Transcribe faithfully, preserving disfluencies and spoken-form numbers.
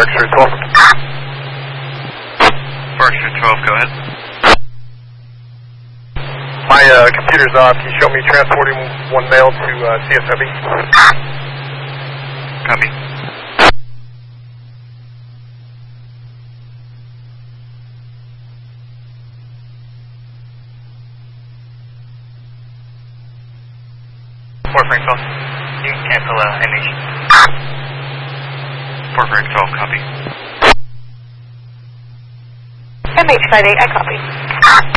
Extra twelve. Extra twelve, go ahead. My uh, computer's off. Can you show me transporting one male to uh, C S W? Copy. four Frank twelve. You can cancel uh, M H. four Frank twelve, copy. M H five eight, I copy.